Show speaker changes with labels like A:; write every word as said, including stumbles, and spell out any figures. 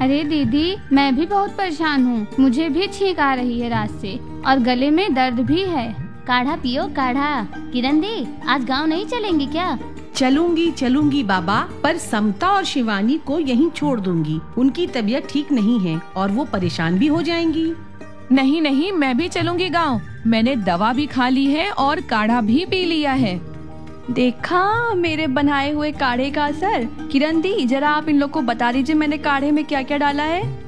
A: अरे दीदी, मैं भी बहुत परेशान हूँ। मुझे भी छींक आ रही है रात से और गले में दर्द भी है।
B: काढ़ा पियो काढ़ा। किरण दी, आज गांव नहीं चलेंगी क्या?
C: चलूंगी चलूंगी बाबा, पर समता और शिवानी को यहीं छोड़ दूंगी। उनकी तबीयत ठीक नहीं है और वो परेशान भी हो जाएंगी।
D: नहीं नहीं, मैं भी चलूंगी गांव। मैंने दवा भी खा ली है और काढ़ा भी पी लिया है।
E: देखा मेरे बनाए हुए काढ़े का असर। किरण दी, जरा आप इन लोग को बता दीजिए मैंने काढ़े में क्या क्या डाला है।